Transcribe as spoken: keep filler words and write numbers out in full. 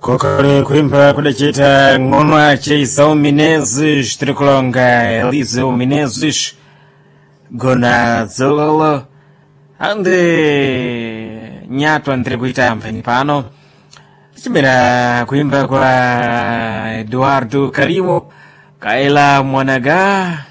Kokore kuimba kudachita ngoma chaisa Menezes trikulonga Eliseu Menezes gona zololo ande nyato andre kuitamba ni pano chimera kuimba kwa Eduardo Karimo Kaila Mwanaga